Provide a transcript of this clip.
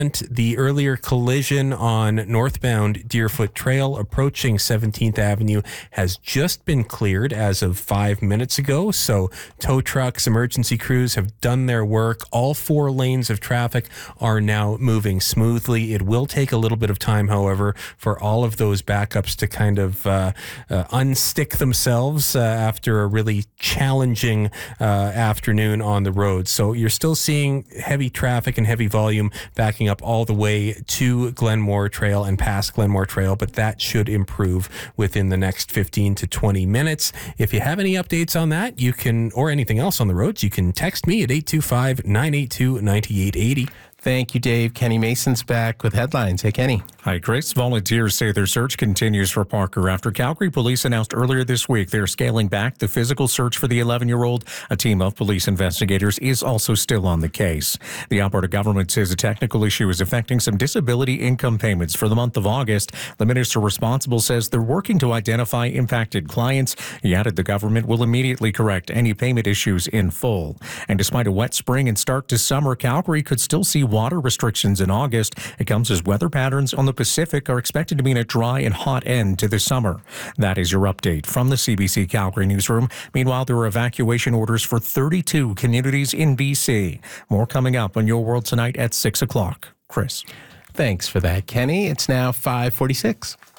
The earlier collision on northbound Deerfoot Trail approaching 17th Avenue has just been cleared as of 5 minutes ago. So tow trucks, emergency crews have done their work. All 4 lanes of traffic are now moving smoothly. It will take a little bit of time, however, for all of those backups to kind of unstick themselves after a really challenging afternoon on the road. So you're still seeing heavy traffic and heavy volume backing up all the way to Glenmore Trail and past Glenmore Trail, but that should improve within the next 15 to 20 minutes. If you have any updates on that, you can, or anything else on the roads, you can text me at 825-982-9880. Thank you, Dave. Kenny Mason's back with headlines. Hey, Kenny. Hi, Chris. Volunteers say their search continues for Parker after Calgary police announced earlier this week they're scaling back the physical search for the 11-year-old. A team of police investigators is also still on the case. The Alberta government says a technical issue is affecting some disability income payments for the month of August. The minister responsible says they're working to identify impacted clients. He added the government will immediately correct any payment issues in full. And despite a wet spring and start to summer, Calgary could still see water restrictions in August. It comes as weather patterns on the Pacific are expected to mean a dry and hot end to the summer. That is your update from the CBC Calgary newsroom. Meanwhile, there are evacuation orders for 32 communities in BC. More coming up on Your World Tonight at 6 o'clock. Chris. Thanks for that, Kenny. It's now 5:46.